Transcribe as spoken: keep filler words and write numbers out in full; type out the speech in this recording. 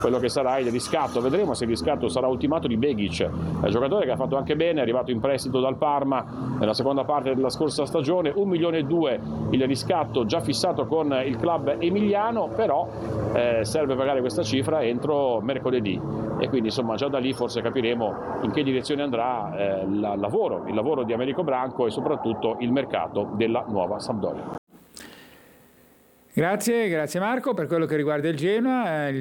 quello che sarà il riscatto. Vedremo se il riscatto sarà ultimato di Begic, giocatore che ha fatto anche bene, è arrivato in prestito dal Parma nella seconda parte della scorsa stagione, un milione e due il riscatto già fissato con il club emiliano, però eh, serve pagare questa cifra entro mercoledì e quindi insomma già da lì forse capiremo in che direzione andrà eh, il lavoro, il lavoro di Américo Branco e soprattutto il mercato della nuova Sampdoria. Grazie, grazie Marco. Per quello che riguarda il Genoa, il